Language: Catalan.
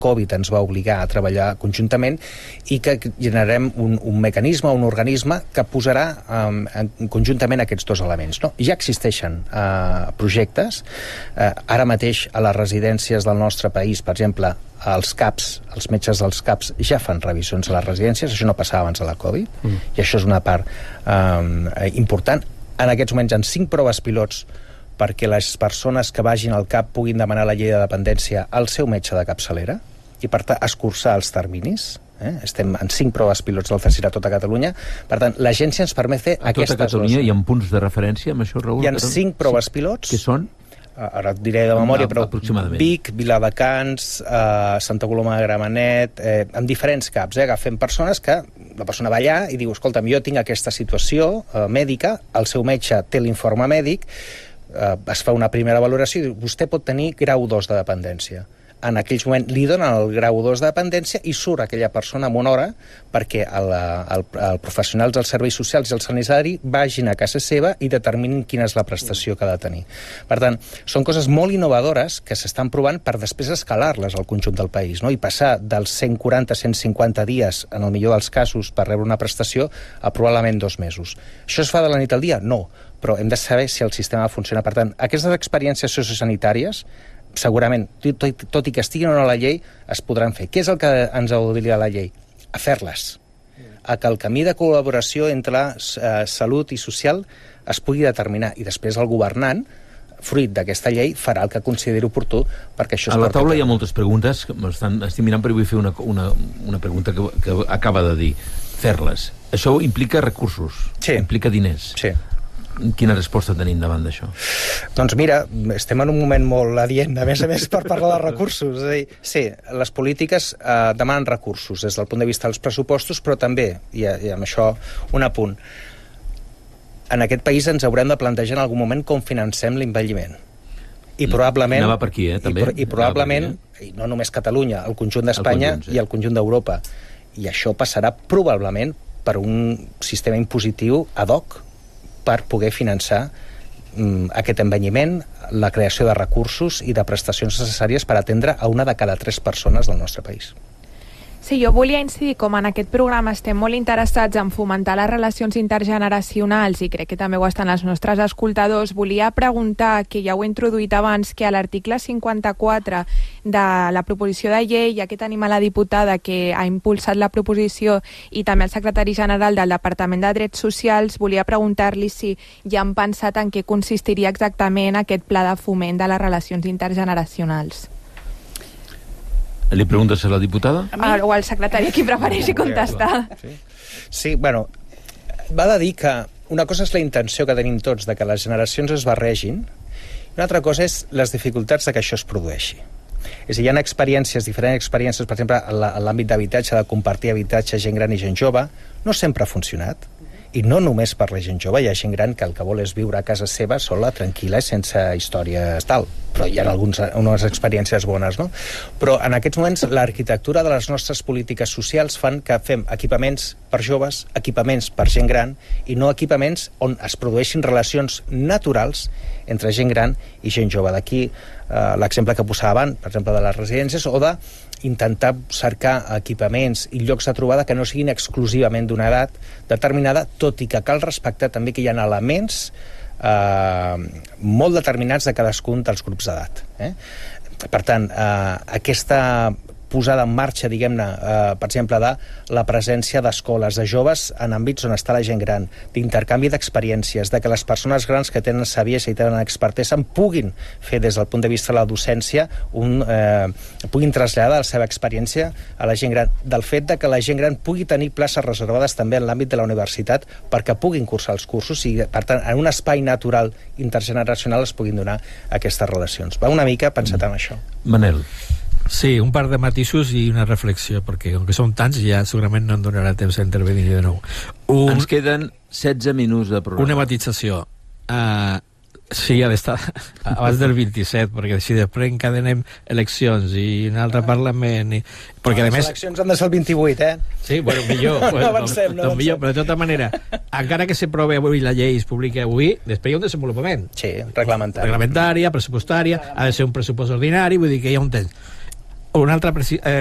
Covid ens va obligar a treballar conjuntament i que generarem un mecanisme, un organisme que posarà conjuntament aquests dos elements. No? Ja existeixen projectes. Ara mateix a les residències del nostre país, per exemple, els CAPs, els metges dels CAPs ja fan revisions a les residències, això no passava abans de la Covid, i això és una part important. En aquests moments hi ha 5 proves pilots perquè les persones que vagin al CAP puguin demanar la llei de dependència al seu metge de capçalera i, per tant, escurçar els terminis. Estem en 5 proves pilots del CSIR a tota Catalunya. Per tant, l'agència ens permet fer aquestes... A tota Catalunya hi ha punts de referència amb això, Raül? Hi ha 5 proves pilots. Què són? Ara et diré de memòria, però Vic, Viladecans, Santa Coloma de Gramenet, en diferents CAPs. Agafem persones que la persona va allà i diu, escolta'm, jo tinc aquesta situació mèdica, el seu metge té l'informe mèdic, es fa una primera valoració i diu, vostè pot tenir grau 2 de dependència. En aquells moments li donen el grau 2 de dependència i surt aquella persona en una hora perquè el professionals dels serveis socials i el sanitari vagin a casa seva i determinin quina és la prestació que ha de tenir. Per tant, són coses molt innovadores que s'estan provant per després escalar-les al conjunt del país, no? I passar dels 140 a 150 dies, en el millor dels casos, per rebre una prestació, a probablement 2 mesos. Això es fa de la nit al dia? No, però hem de saber si el sistema funciona. Per tant, aquestes experiències sociosanitàries segurament, tot i que estiguin o no a la llei, es podran fer. Què és el que ens obliga la llei? A fer-les. A que el camí de col·laboració entre salut i social es pugui determinar. I després el governant, fruit d'aquesta llei, farà el que consideri oportú perquè això es A la taula hi ha moltes preguntes. Estic mirant, però vull fer una pregunta que acaba de dir. Fer-les. Això implica recursos. Sí. Implica diners. Sí. Quina resposta tenim davant d'això? Doncs mira, estem en un moment molt adient, a més, per parlar de recursos. És a dir, sí, les polítiques demanen recursos des del punt de vista dels pressupostos, però també, i amb això un apunt, en aquest país ens haurem de plantejar en algun moment com financem l'envelliment. I probablement... Anava per aquí, també. I probablement, i no només Catalunya, el conjunt d'Espanya i el conjunt d'Europa. I això passarà probablement per un sistema impositiu ad hoc per poder finançar aquest envelliment, la creació de recursos i de prestacions necessàries per atendre a 1 de cada 3 persones del nostre país. Sí, jo volia incidir, com en aquest programa estem molt interessats en fomentar les relacions intergeneracionals i crec que també ho estan els nostres escoltadors, volia preguntar, que ja ho he introduït abans, que a l'article 54 de la proposició de llei, ja que tenim a la diputada que ha impulsat la proposició i també el secretari general del Departament de Drets Socials, volia preguntar-li si ja han pensat en què consistiria exactament aquest pla de foment de les relacions intergeneracionals. Li preguntes a la diputada? O al secretari, qui prefereixi contestar. Sí, bueno, va de dir que una cosa és la intenció que tenim tots de que les generacions es barregin i una altra cosa és les dificultats de que això es produeixi. És a dir, hi ha experiències, diferents experiències, per exemple, en l'àmbit d'habitatge, de compartir habitatge gent gran i gent jove, no sempre ha funcionat. I no només per la gent jove, hi ha gent gran que el que vol és viure a casa seva sola, tranquil·la, sense històries tal. Però hi ha unes experiències bones, no? Però en aquests moments l'arquitectura de les nostres polítiques socials fan que fem equipaments per joves, equipaments per gent gran i no equipaments on es produeixin relacions naturals entre gent gran i gent jove. D'aquí l'exemple que posava abans, per exemple, de les residències, o de intentar cercar equipaments i llocs de trobada que no siguin exclusivament d'una edat determinada, tot i que cal respectar també que hi ha elements molt determinats de cadascun dels grups d'edat. Per tant, aquesta posada en marxa, diguem-ne, per exemple, de la presència d'escoles de joves en àmbits on està la gent gran, d'intercanvi d'experiències, de que les persones grans que tenen saviesa i tenen expertesa puguin fer des del punt de vista de la docència, puguin traslladar la seva experiència a la gent gran, del fet de que la gent gran pugui tenir places reservades també en l'àmbit de la universitat perquè puguin cursar els cursos i, per tant, en un espai natural intergeneracional es puguin donar aquestes relacions. Va una mica pensat en això. Manel. Sí, un par de matisos i una reflexió, perquè com que som tants ja segurament no em donarà temps a intervenir de nou. Ens queden 16 minuts de programa. Una matització. Sí, ha d'estar abans del 27, perquè si després encadenem eleccions i un altre Parlament... Perquè, les eleccions han de ser el 28, Sí, bueno, millor. No avancem. Millor, però de tota manera, encara que s'aprovi avui la llei i es publiqui avui, després hi ha un desenvolupament. Sí, reglamentària, pressupostària, ha de ser un pressupost ordinari, vull dir que hi ha un temps. una altra